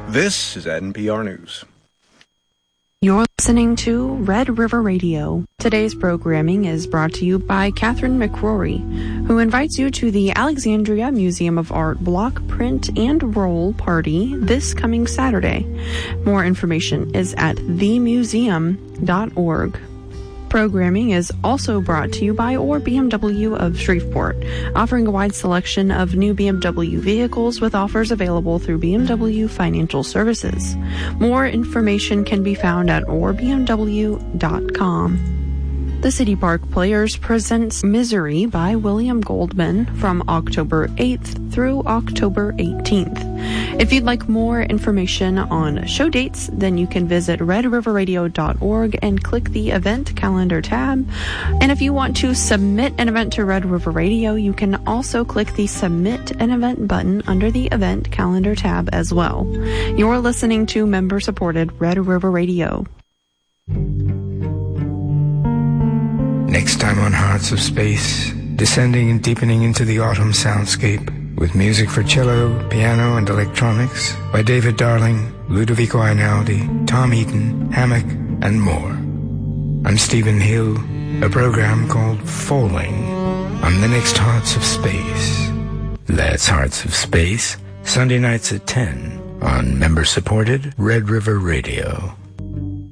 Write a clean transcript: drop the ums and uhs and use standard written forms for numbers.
This is NPR News. You're listening to Red River Radio. Today's programming is brought to you by Catherine McRory, who invites you to the Alexandria Museum of Art Block, Print, and Roll Party this coming Saturday. More information is at themuseum.org. Programming is also brought to you by Or BMW of Shreveport, offering a wide selection of new BMW vehicles with offers available through BMW Financial Services. More information can be found at orbmw.com. The City Park Players presents Misery by William Goldman from October 8th through October 18th. If you'd like more information on show dates, then you can visit redriverradio.org and click the event calendar tab. And if you want to submit an event to Red River Radio, you can also click the Submit an Event button under the event calendar tab as well. You're listening to member-supported Red River Radio. Next time on Hearts of Space, descending and deepening into the autumn soundscape with music for cello, piano, and electronics by David Darling, Ludovico Einaudi, Tom Eaton, Hammock, and more. I'm Stephen Hill, a program called Falling on the next Hearts of Space. That's Hearts of Space, Sunday nights at 10 on member-supported Red River Radio.